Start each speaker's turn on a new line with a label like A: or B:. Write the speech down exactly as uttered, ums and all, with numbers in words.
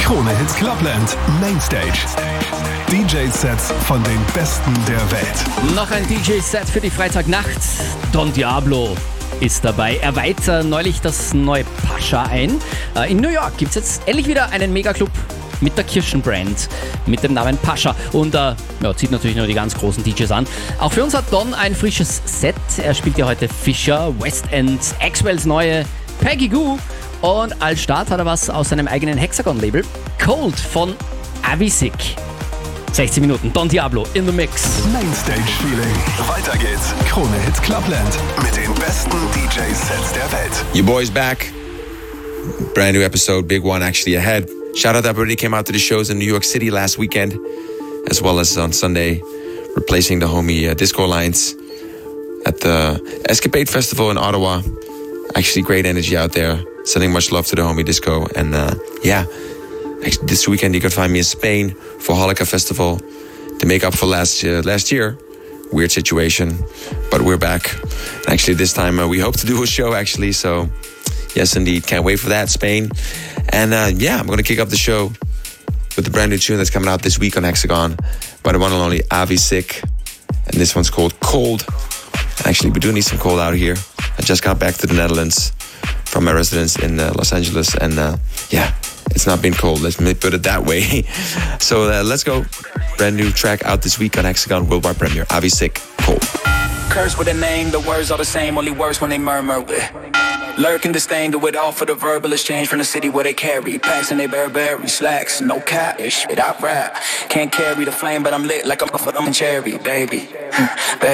A: Krone Hits Clubland Mainstage. D J-Sets von den Besten der Welt.
B: Noch ein D J-Set für die Freitagnacht. Don Diablo ist dabei. Er weiht äh, neulich das neue Pascha ein. Äh, in New York gibt es jetzt endlich wieder einen Megaclub mit der Kirschenbrand, mit dem Namen Pascha. Und äh, ja, zieht natürlich nur die ganz großen D Js an. Auch für uns hat Don ein frisches Set. Er spielt ja heute Fisher, West End, Axwells neue Peggy Goo. Und als Start hat er was aus seinem eigenen Hexagon-Label. Cold von Avisik. sechzehn Minuten, Don Diablo in the Mix.
A: Mainstage-Feeling. Weiter geht's. Krone Hits Clubland mit den besten D J-Sets der Welt.
C: Your boy's back. Brand new episode, big one actually ahead. Shout out to everybody who came out to the shows in New York City last weekend, as well as on Sunday, replacing the homie uh, Disco Alliance at the Escapade Festival in Ottawa. Actually, great energy out there. Sending much love to the homie Disco. And uh, yeah, actually, this weekend you can find me in Spain for Holika Festival to make up for last uh, last year. Weird situation, but we're back. Actually, this time uh, we hope to do a show actually. So yes, indeed, can't wait for that, Spain. And uh, yeah, I'm gonna kick up the show with the brand new tune that's coming out this week on Hexagon by the one and only Avisik. And this one's called Cold. Actually, we do need some cold out here. I just got back to the Netherlands from my residence in uh, Los Angeles, and uh, yeah, it's not been cold, let's put it that way. So uh, let's go. Brand new track out this week on Hexagon Worldwide Premiere. Avisik, Cold.
D: Curse with a name, the words are the same, only worse when they murmur. Lurking disdain, do it all for the verbal exchange from the city where they carry packs and they Burberry slacks, no cash, shit I rap. Can't carry the flame, but I'm lit like I'm a fucking cherry, baby. baby.